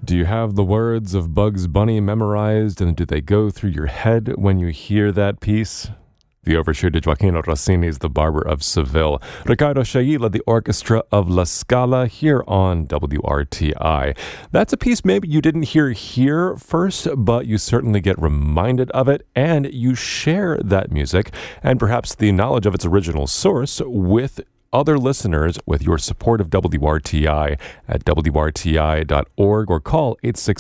Do you have the words of Bugs Bunny memorized, and do they go through your head when you hear that piece? The overture to Gioachino Rossini's The Barber of Seville. Riccardo Chailly led the orchestra of La Scala here on WRTI. That's a piece maybe you didn't hear here first, but you certainly get reminded of it, and you share that music and perhaps the knowledge of its original source with other listeners with your support of WRTI at WRTI.org or call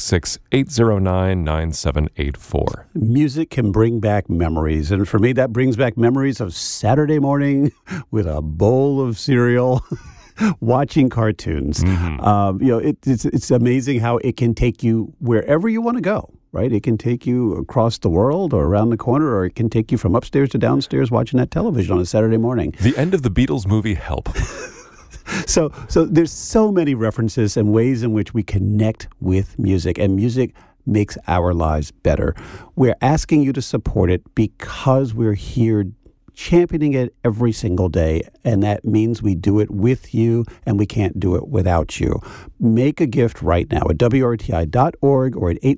866-809-9784. Music can bring back memories, and for me that brings back memories of Saturday morning with a bowl of cereal watching cartoons. It's amazing how it can take you wherever you want to go. Right? It can take you across the world or around the corner, or it can take you from upstairs to downstairs watching that television on a Saturday morning. The end of the Beatles movie, Help. So there's so many references and ways in which we connect with music, and music makes our lives better. We're asking you to support it because we're here championing it every single day, and that means we do it with you, and we can't do it without you. Make a gift right now at WRTI.org or at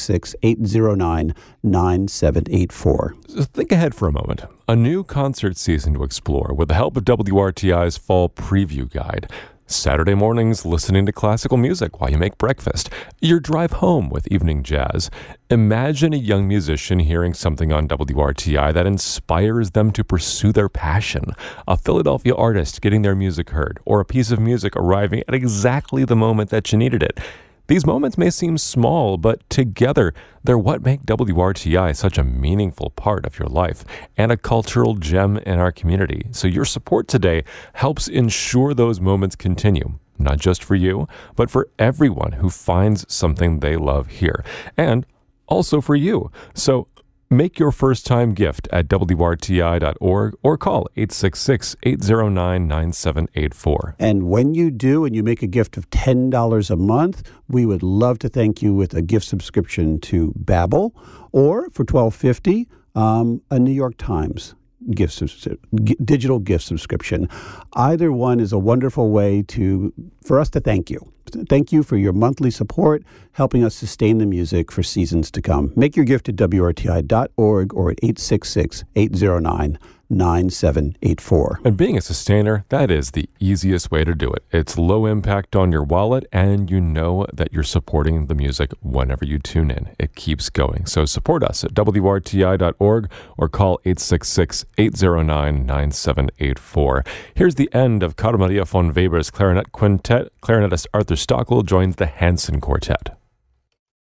866-809-9784. So think ahead for a moment. A new concert season to explore with the help of WRTI's Fall Preview Guide. Saturday mornings listening to classical music while you make breakfast. Your drive home with evening jazz. Imagine a young musician hearing something on WRTI that inspires them to pursue their passion. A Philadelphia artist getting their music heard, or a piece of music arriving at exactly the moment that you needed it. These moments may seem small, but together, they're what make WRTI such a meaningful part of your life and a cultural gem in our community. So your support today helps ensure those moments continue, not just for you, but for everyone who finds something they love here, and also for you. So make your first-time gift at WRTI.org or call 866-809-9784. And when you do and you make a gift of $10 a month, we would love to thank you with a gift subscription to Babbel, or for $12.50, a New York Times digital gift subscription. Either one is a wonderful way for us to thank you. Thank you for your monthly support, helping us sustain the music for seasons to come. Make your gift at WRTI.org or at 866-809-9784. And being a sustainer, that is the easiest way to do it. It's low impact on your wallet, and you know that you're supporting the music whenever you tune in. It keeps going. So support us at WRTI.org or call 866-809-9784. Here's the end of Carl Maria von Weber's Clarinet Quintet. Clarinetist Arthur Stockwell joins the Hanson Quartet.